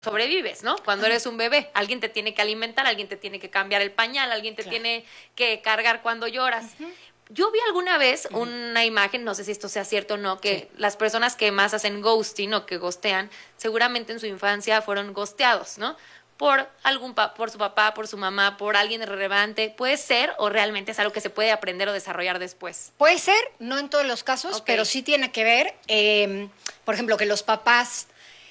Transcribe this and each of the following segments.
sobrevives, ¿no? Cuando eres un bebé, alguien te tiene que alimentar, alguien te tiene que cambiar el pañal, alguien te tiene que cargar cuando lloras. Yo vi alguna vez una imagen, no sé si esto sea cierto o no, que las personas que más hacen ghosting o que ghostean, seguramente en su infancia fueron ghosteados, ¿no? Por por su papá, por su mamá, por alguien relevante. ¿Puede ser o realmente es algo que se puede aprender o desarrollar después? Puede ser, no en todos los casos, pero sí tiene que ver, por ejemplo, que los papás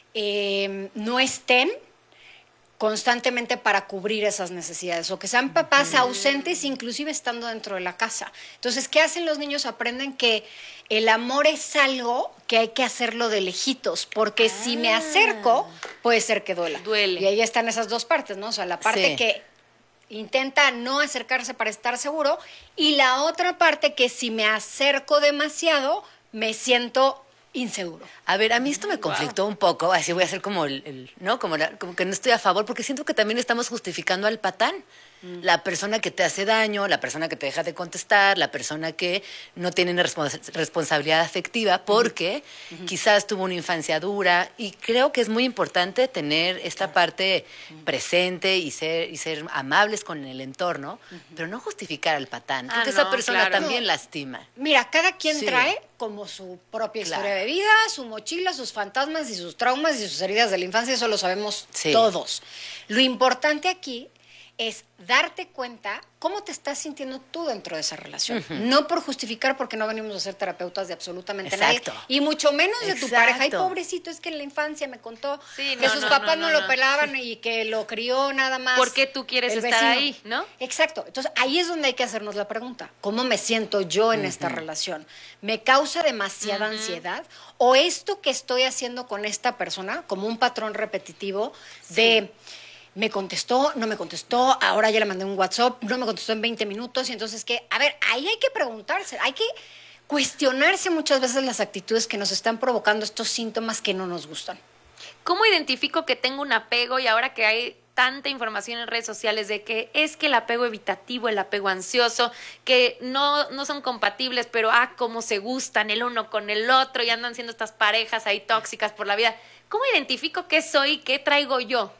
no estén constantemente para cubrir esas necesidades o que sean papás ausentes inclusive estando dentro de la casa. Entonces, ¿qué hacen los niños? Aprenden que el amor es algo que hay que hacerlo de lejitos, porque si me acerco, puede ser que duela. Duele. Y ahí están esas dos partes, ¿no? O sea, la parte que intenta no acercarse para estar seguro y la otra parte que si me acerco demasiado, me siento inseguro. A ver, a mí esto me conflictó un poco, así voy a hacer como ¿no? Como que no estoy a favor, porque siento que también estamos justificando al patán. La persona que te hace daño, la persona que te deja de contestar, la persona que no tiene una responsabilidad afectiva porque quizás tuvo una infancia dura y creo que es muy importante tener esta parte presente y ser amables con el entorno, pero no justificar al patán, porque esa persona también lastima. Mira, cada quien trae como su propia historia de vida, su mochila, sus fantasmas y sus traumas y sus heridas de la infancia, eso lo sabemos todos. Lo importante aquí es darte cuenta cómo te estás sintiendo tú dentro de esa relación. No por justificar, porque no venimos a ser terapeutas de absolutamente nadie. Y mucho menos de tu pareja. Ay, pobrecito, es que en la infancia me contó que sus papás no lo pelaban y que lo crió nada más. ¿Por qué tú quieres estar ahí, no? Exacto. Entonces, ahí es donde hay que hacernos la pregunta. ¿Cómo me siento yo en esta relación? ¿Me causa demasiada ansiedad? ¿O esto que estoy haciendo con esta persona, como un patrón repetitivo de... me contestó, no me contestó, ahora ya le mandé un WhatsApp, no me contestó en 20 minutos, y entonces, ¿qué? A ver, ahí hay que preguntarse, hay que cuestionarse muchas veces las actitudes que nos están provocando estos síntomas que no nos gustan. ¿Cómo identifico que tengo un apego y ahora que hay tanta información en redes sociales de que es que el apego evitativo, el apego ansioso, que no son compatibles, pero cómo se gustan el uno con el otro y andan siendo estas parejas ahí tóxicas por la vida? ¿Cómo identifico qué soy y qué traigo yo?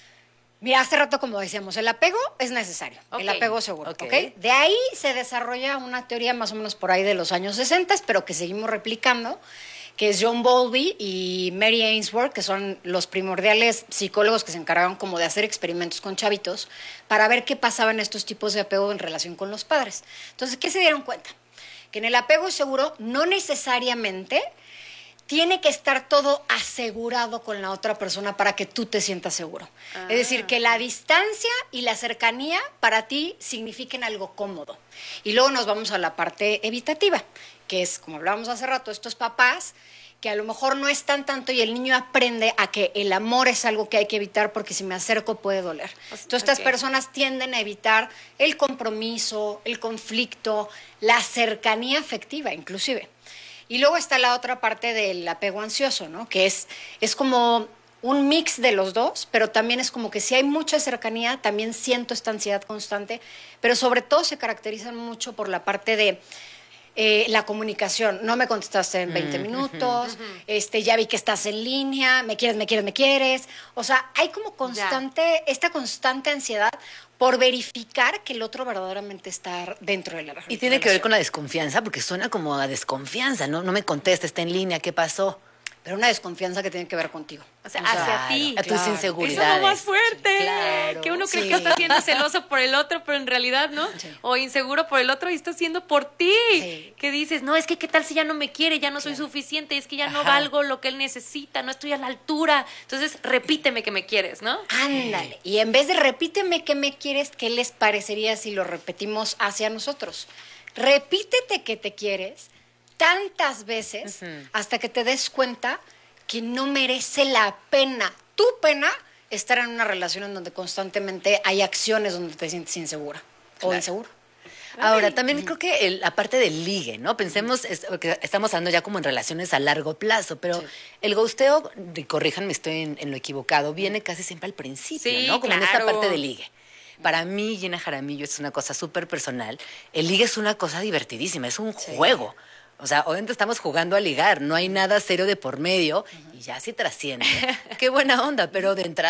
Mira, hace rato, como decíamos, el apego es necesario, el apego seguro, ¿ok? De ahí se desarrolla una teoría más o menos por ahí de los años 60, pero que seguimos replicando, que es John Bowlby y Mary Ainsworth, que son los primordiales psicólogos que se encargaron como de hacer experimentos con chavitos para ver qué pasaba en estos tipos de apego en relación con los padres. Entonces, ¿qué se dieron cuenta? Que en el apego seguro no necesariamente tiene que estar todo asegurado con la otra persona para que tú te sientas seguro. Es decir, que la distancia y la cercanía para ti signifiquen algo cómodo. Y luego nos vamos a la parte evitativa, que es, como hablábamos hace rato, estos papás que a lo mejor no están tanto y el niño aprende a que el amor es algo que hay que evitar porque si me acerco puede doler. Entonces estas personas tienden a evitar el compromiso, el conflicto, la cercanía afectiva inclusive. Y luego está la otra parte del apego ansioso, ¿no? Que es como un mix de los dos, pero también es como que si hay mucha cercanía, también siento esta ansiedad constante, pero sobre todo se caracterizan mucho por la parte de la comunicación. No me contestaste en 20 minutos, ya vi que estás en línea, me quieres. O sea, hay como esta constante ansiedad por verificar que el otro verdaderamente está dentro de la relación. Y tiene que ver con la desconfianza, porque suena como a desconfianza, ¿no? No me contesta, está en línea, ¿qué pasó? Pero una desconfianza que tiene que ver contigo. O sea, hacia ti. A tus inseguridades. Eso es lo más fuerte. Que uno cree que está siendo celoso por el otro, pero en realidad no. O inseguro por el otro y está siendo por ti. Que dices, no, es que qué tal si ya no me quiere, ya no soy suficiente, es que ya no valgo lo que él necesita, no estoy a la altura. Entonces, repíteme que me quieres, ¿no? Ándale. Y en vez de repíteme que me quieres, ¿qué les parecería si lo repetimos hacia nosotros? Repítete que te quieres tantas veces hasta que te des cuenta que no merece la pena, tu pena, estar en una relación en donde constantemente hay acciones donde te sientes insegura o inseguro. Ahora, también creo que la parte del ligue, ¿no? Pensemos, que estamos hablando ya como en relaciones a largo plazo, pero el ghosteo, corríjanme, estoy en lo equivocado, viene casi siempre al principio, ¿no? Como en esta parte del ligue. Para mí, Gina Jaramillo, es una cosa súper personal. El ligue es una cosa divertidísima, es un juego. O sea, obviamente estamos jugando a ligar, no hay nada serio de por medio y ya sí trasciende. Qué buena onda, pero de entrada